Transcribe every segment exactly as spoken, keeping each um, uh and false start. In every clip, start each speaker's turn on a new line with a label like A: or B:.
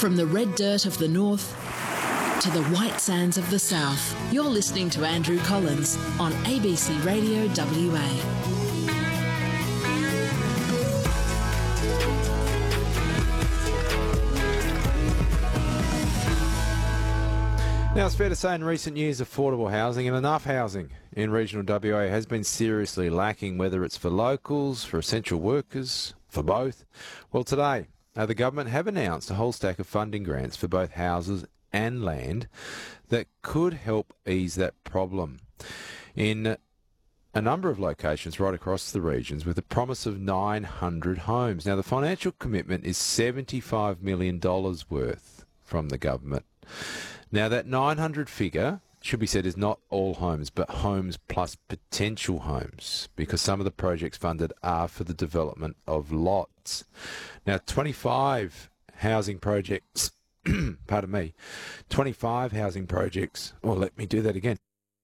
A: From the red dirt of the north to the white sands of the south, you're listening to Andrew Collins on A B C Radio W A.
B: Now, it's fair to say in recent years, affordable housing and enough housing in regional W A has been seriously lacking, whether it's for locals, for essential workers, for both. Well, today, uh, the government have announced a whole stack of funding grants for both houses and land that could help ease that problem in a number of locations right across the regions, with a promise of nine hundred homes. Now, the financial commitment is seventy-five million dollars worth from the government. Now, that nine hundred figure, should be said, is not all homes, but homes plus potential homes, because some of the projects funded are for the development of lots. Now, twenty-five housing projects, pardon me, twenty-five housing projects, well, let me do that again.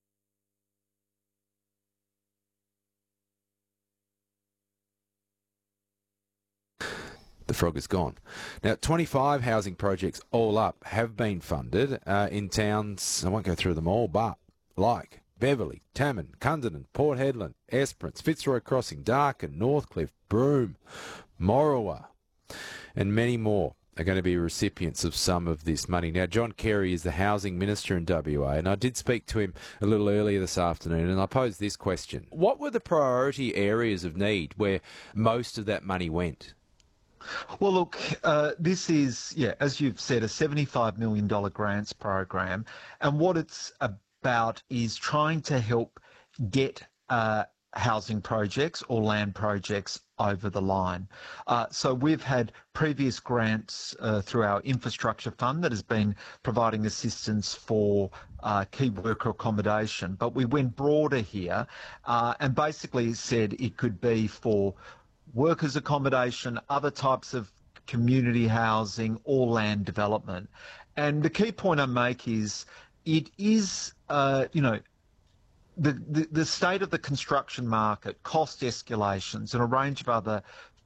B: The frog is gone. Now, twenty-five housing projects all up have been funded uh, in towns, I won't go through them all, but like Beverley, Tamman, Cunderdin, Port Hedland, Esperance, Fitzroy Crossing, Darkin, Northcliffe, Broome, Morawa, and many more are going to be recipients of some of this money. Now, John Kerry is the Housing Minister in W A, and I did speak to him a little earlier this afternoon, and I posed this question. What were the priority areas of need where most of that money went?
C: Well, look, uh, this is, yeah, as you've said, a seventy-five million dollars grants program. And what it's about is trying to help get uh, housing projects or land projects over the line. Uh, so we've had previous grants uh, through our infrastructure fund that has been providing assistance for uh, key worker accommodation. But we went broader here uh, and basically said it could be for workers' accommodation, other types of community housing, or land development. And the key point I make is it is, uh, you know, the, the, the state of the construction market, cost escalations, and a range of other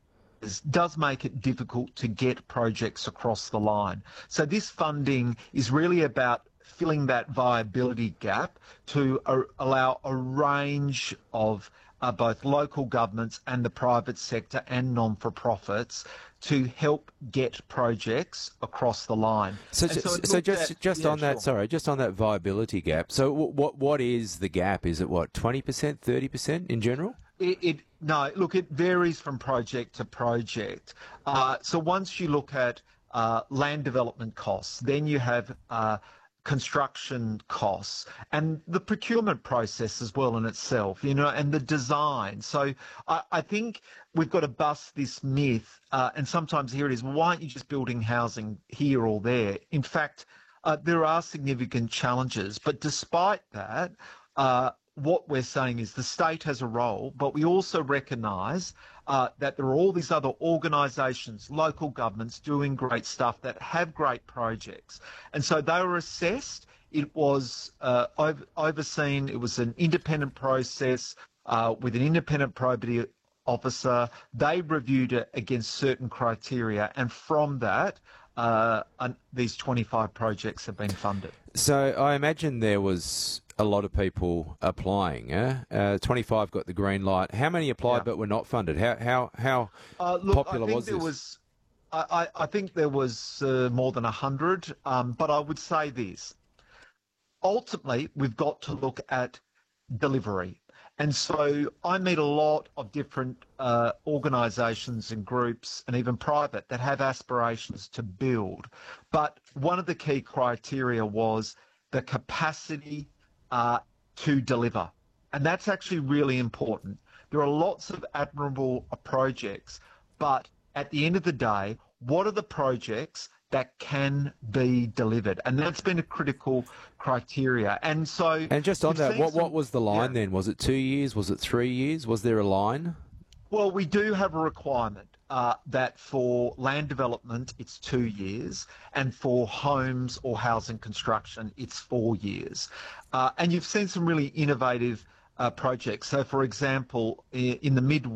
C: does make it difficult to get projects across the line. So this funding is really about filling that viability gap to uh, allow a range of Uh, both local governments and the private sector and non-for-profits to help get projects across the line.
B: So, so, so, so just at, just yeah, on that, sure. sorry, just on that viability gap. So, what what is the gap? Is it what twenty percent, thirty percent in general?
C: It, it no, look, it varies from project to project. Uh, so once you look at uh, land development costs, then you have Uh, construction costs and the procurement process as well in itself, you know, and the design. So I, I think we've got to bust this myth, uh, and sometimes here it is, well, why aren't you just building housing here or there? In fact, uh, there are significant challenges, but despite that, uh, what we're saying is the state has a role, but we also recognise uh, that there are all these other organisations, local governments doing great stuff that have great projects. And so they were assessed. It was uh, over, overseen. It was an independent process uh, with an independent probity officer. They reviewed it against certain criteria, and from that, uh, these twenty-five projects have been funded.
B: So I imagine there was a lot of people applying. Eh? Uh, twenty-five got the green light. How many applied yeah. but were not funded? How how how
C: uh, look,
B: popular
C: I think
B: was
C: there
B: this?
C: Was, I, I think there was uh, more than a hundred. Um, but I would say this: ultimately, we've got to look at delivery. And so I meet a lot of different uh, organisations and groups, and even private, that have aspirations to build. But one of the key criteria was the capacity uh, to deliver. And that's actually really important. There are lots of admirable projects, but at the end of the day, what are the projects that can be delivered? And that's been a critical criteria. And so...
B: And just on that, what,
C: some,
B: what was the line
C: yeah.
B: then? Was it two years? Was it three years? Was there a line?
C: Well, we do have a requirement uh, that for land development, it's two years, and for homes or housing construction, it's four years. Uh, and you've seen some really innovative uh, projects. So, for example, in the mid